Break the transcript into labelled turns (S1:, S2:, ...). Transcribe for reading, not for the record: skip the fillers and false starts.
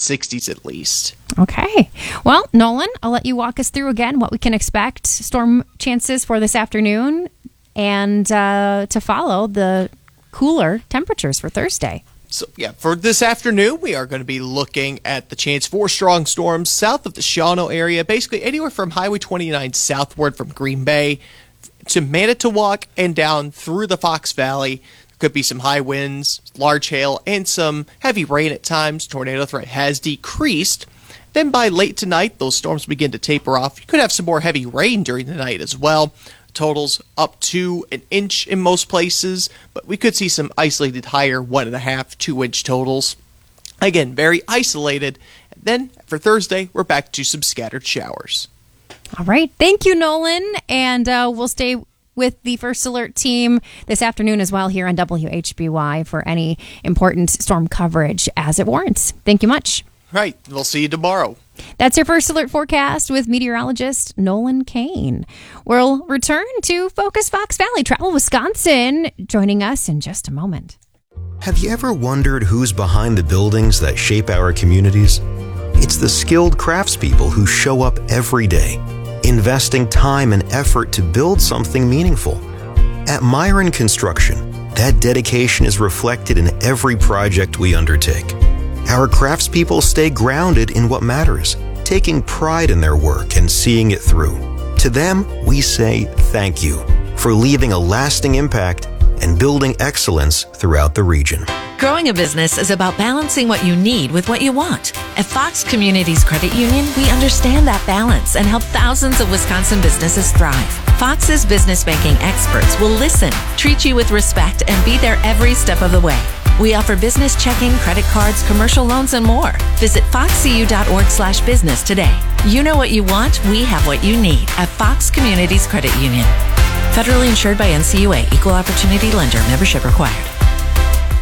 S1: 60s at least.
S2: Okay. Well, Nolan, I'll let you walk us through again what we can expect, storm chances for this afternoon, and to follow the cooler temperatures for Thursday.
S1: So, for this afternoon, we are going to be looking at the chance for strong storms south of the Shawano area, basically anywhere from Highway 29 southward from Green Bay to Manitowoc and down through the Fox Valley. Could be some high winds, large hail, and some heavy rain at times. Tornado threat has decreased. Then by late tonight, those storms begin to taper off. You could have some more heavy rain during the night as well. Totals up to an inch in most places, but we could see some isolated higher 1.5, 2-inch totals. Again, very isolated. And then for Thursday, we're back to some scattered showers.
S2: All right. Thank you, Nolan. And we'll stay with the First Alert team this afternoon as well here on WHBY for any important storm coverage as it warrants. Thank you much.
S1: Right. We'll see you tomorrow.
S2: That's your First Alert forecast with meteorologist Nolan Kane. We'll return to Focus Fox Valley Travel Wisconsin, joining us in just a moment.
S3: Have you ever wondered who's behind the buildings that shape our communities? It's the skilled craftspeople who show up every day, investing time and effort to build something meaningful. At Myron Construction, that dedication is reflected in every project we undertake. Our craftspeople stay grounded in what matters, taking pride in their work and seeing it through. To them, we say thank you for leaving a lasting impact and building excellence throughout the region.
S4: Growing a business is about balancing what you need with what you want. At Fox Communities Credit Union, we understand that balance and help thousands of Wisconsin businesses thrive. Fox's business banking experts will listen, treat you with respect, and be there every step of the way. We offer business checking, credit cards, commercial loans, and more. Visit foxcu.org/business today. You know what you want, we have what you need at Fox Communities Credit Union. Federally insured by NCUA, Equal Opportunity Lender, membership required.